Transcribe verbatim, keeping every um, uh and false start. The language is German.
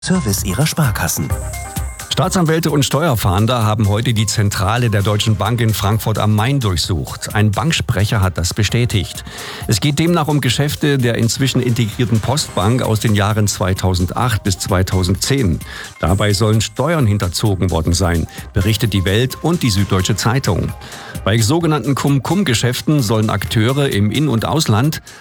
Service Ihrer Sparkassen. Staatsanwälte und Steuerfahnder haben heute die Zentrale der Deutschen Bank in Frankfurt am Main durchsucht. Ein Banksprecher hat das bestätigt. Es geht demnach um Geschäfte der inzwischen integrierten Postbank aus den Jahren zweitausendacht bis zweitausendzehn. Dabei sollen Steuern hinterzogen worden sein, berichtet die Welt und die Süddeutsche Zeitung. Bei sogenannten Cum-Cum-Geschäften sollen Akteure im In- und Ausland